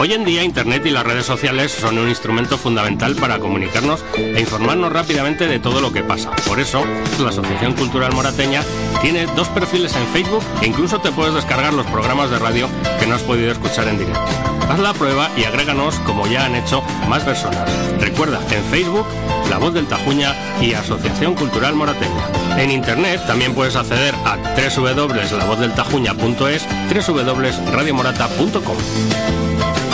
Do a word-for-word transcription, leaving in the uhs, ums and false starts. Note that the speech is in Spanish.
Hoy en día Internet y las redes sociales son un instrumento fundamental para comunicarnos e informarnos rápidamente de todo lo que pasa. Por eso, la Asociación Cultural Morateña tiene dos perfiles en Facebook e incluso te puedes descargar los programas de radio que no has podido escuchar en directo. Haz la prueba y agréganos como ya han hecho más personas. Recuerda, en Facebook, La Voz del Tajuña y Asociación Cultural Morateña. En Internet también puedes acceder a doble u doble u doble u punto la voz del tajuña punto es, doble u doble u doble u punto radio morata punto com.